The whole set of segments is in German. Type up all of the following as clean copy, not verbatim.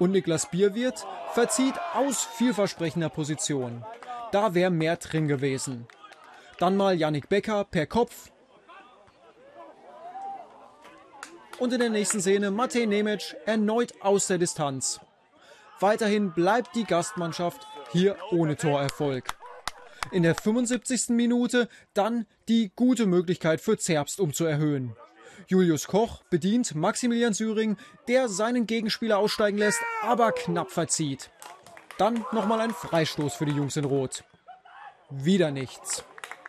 Und Niklas Bierwirt verzieht aus vielversprechender Position. Da wäre mehr drin gewesen. Dann mal Yannick Becker per Kopf. Und in der nächsten Szene Matej Nemec erneut aus der Distanz. Weiterhin bleibt die Gastmannschaft hier ohne Torerfolg. In der 75. Minute dann die gute Möglichkeit für Zerbst, um zu erhöhen. Julius Koch bedient Maximilian Süring, der seinen Gegenspieler aussteigen lässt, aber knapp verzieht. Dann nochmal ein Freistoß für die Jungs in Rot. Wieder nichts.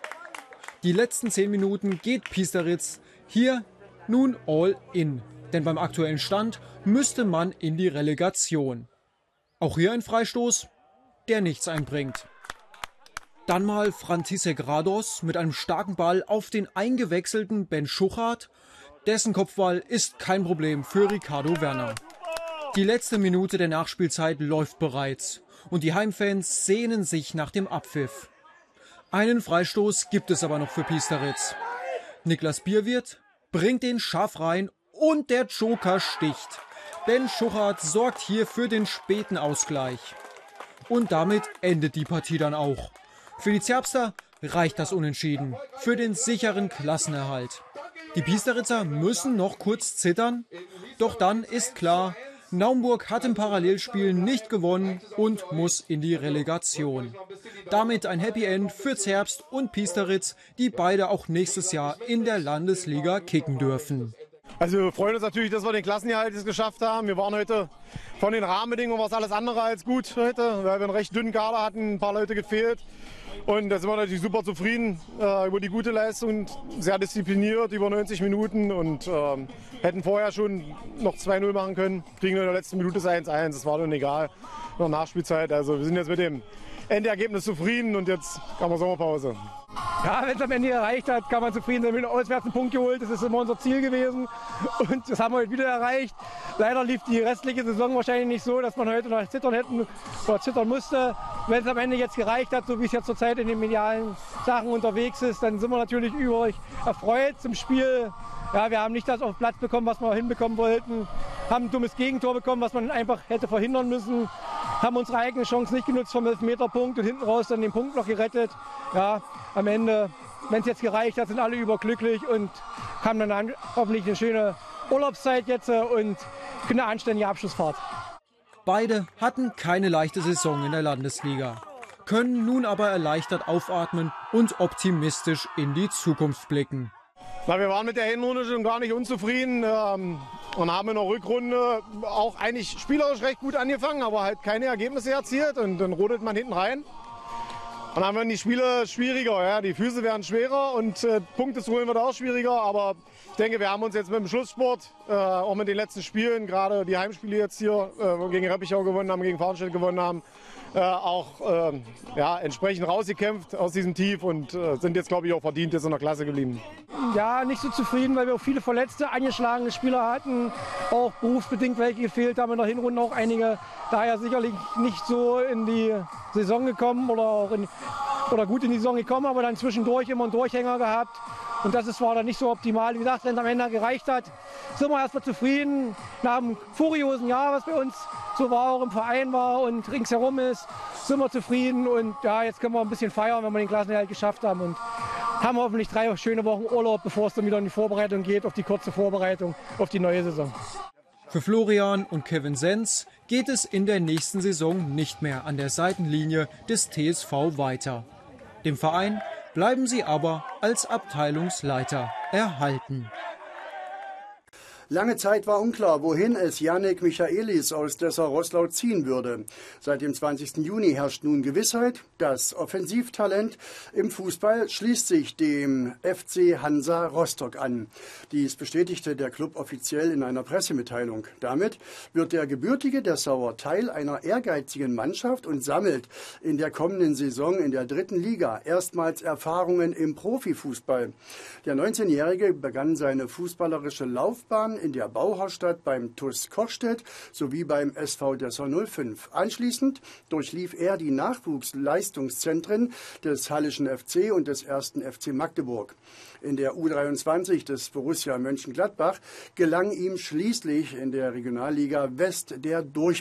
Die letzten 10 Minuten geht Piesteritz hier nun all in. Denn beim aktuellen Stand müsste man in die Relegation. Auch hier ein Freistoß, der nichts einbringt. Dann mal František Rados mit einem starken Ball auf den eingewechselten Ben Schuchart. Dessen Kopfball ist kein Problem für Ricardo Werner. Die letzte Minute der Nachspielzeit läuft bereits und die Heimfans sehnen sich nach dem Abpfiff. Einen Freistoß gibt es aber noch für Piesteritz. Niklas Bierwirt bringt den scharf rein und der Joker sticht. Ben Schuchart sorgt hier für den späten Ausgleich. Und damit endet die Partie dann auch. Für die Zerbster reicht das Unentschieden für den sicheren Klassenerhalt. Die Piesteritzer müssen noch kurz zittern, doch dann ist klar, Naumburg hat im Parallelspiel nicht gewonnen und muss in die Relegation. Damit ein Happy End für Zerbst und Piesteritz, die beide auch nächstes Jahr in der Landesliga kicken dürfen. Also wir freuen uns natürlich, dass wir den Klassenerhalt jetzt geschafft haben. Wir waren heute von den Rahmenbedingungen was alles andere als gut heute, weil wir einen recht dünnen Kader hatten, ein paar Leute gefehlt. Und da sind wir natürlich super zufrieden über die gute Leistung, sehr diszipliniert über 90 Minuten und hätten vorher schon noch 2-0 machen können. Kriegen in der letzten Minute das 1-1, das war dann egal, noch Nachspielzeit. Also wir sind jetzt mit dem Endergebnis zufrieden und jetzt kann man Sommerpause. Ja, wenn es am Ende gereicht hat, kann man zufrieden sein mit dem auswärts einen Punkt geholt. Das ist immer unser Ziel gewesen und das haben wir heute wieder erreicht. Leider lief die restliche Saison wahrscheinlich nicht so, dass man heute noch zittern hätten oder zittern musste. Wenn es am Ende jetzt gereicht hat, so wie es jetzt zurzeit in den medialen Sachen unterwegs ist, dann sind wir natürlich über euch erfreut zum Spiel. Ja, wir haben nicht das auf den Platz bekommen, was wir hinbekommen wollten. Haben ein dummes Gegentor bekommen, was man einfach hätte verhindern müssen. Haben unsere eigene Chance nicht genutzt vom Elfmeterpunkt und hinten raus dann den Punkt noch gerettet. Ja, am Ende, wenn es jetzt gereicht hat, sind alle überglücklich und haben dann hoffentlich eine schöne Urlaubszeit jetzt und eine anständige Abschlussfahrt. Beide hatten keine leichte Saison in der Landesliga, können nun aber erleichtert aufatmen und optimistisch in die Zukunft blicken. Na, wir waren mit der Hinrunde schon gar nicht unzufrieden und haben in der Rückrunde auch eigentlich spielerisch recht gut angefangen, aber halt keine Ergebnisse erzielt und dann rodelt man hinten rein. Und dann werden die Spiele schwieriger, ja? Die Füße werden schwerer und Punkte zu holen wird auch schwieriger, aber ich denke, wir haben uns jetzt mit dem Schlusssport, auch mit den letzten Spielen, gerade die Heimspiele jetzt hier, gegen Reppichau gewonnen haben, gegen Farnstedt gewonnen haben, auch entsprechend rausgekämpft aus diesem Tief und sind jetzt, glaube ich, auch verdient jetzt in der Klasse geblieben. Ja, nicht so zufrieden, weil wir auch viele verletzte, angeschlagene Spieler hatten, auch berufsbedingt welche gefehlt haben, in der Hinrunde auch einige, daher sicherlich nicht so in die Saison gekommen oder gut in die Saison gekommen, aber dann zwischendurch immer einen Durchhänger gehabt. Und das war dann nicht so optimal. Wie gesagt, wenn es am Ende gereicht hat, sind wir erstmal zufrieden. Nach einem furiosen Jahr, was bei uns so war, auch im Verein war und ringsherum ist, sind wir zufrieden. Und ja, jetzt können wir ein bisschen feiern, wenn wir den Klassenerhalt geschafft haben. Und haben hoffentlich 3 schöne Wochen Urlaub, bevor es dann wieder in die Vorbereitung geht, auf die kurze Vorbereitung auf die neue Saison. Für Florian und Kevin Senz geht es in der nächsten Saison nicht mehr an der Seitenlinie des TSV weiter. Dem Verein bleiben sie aber als Abteilungsleiter erhalten. Lange Zeit war unklar, wohin es Yannick Michaelis aus Dessau-Roßlau ziehen würde. Seit dem 20. Juni herrscht nun Gewissheit. Das Offensivtalent im Fußball schließt sich dem FC Hansa Rostock an. Dies bestätigte der Club offiziell in einer Pressemitteilung. Damit wird der gebürtige Dessauer Teil einer ehrgeizigen Mannschaft und sammelt in der kommenden Saison in der 3. Liga erstmals Erfahrungen im Profifußball. Der 19-Jährige begann seine fußballerische Laufbahn in der Bauhausstadt beim TuS Kochstedt sowie beim SV Dessau 05. Anschließend durchlief er die Nachwuchsleistungszentren des Hallischen FC und des 1. FC Magdeburg. In der U23 des Borussia Mönchengladbach gelang ihm schließlich in der Regionalliga West der Durchbruch.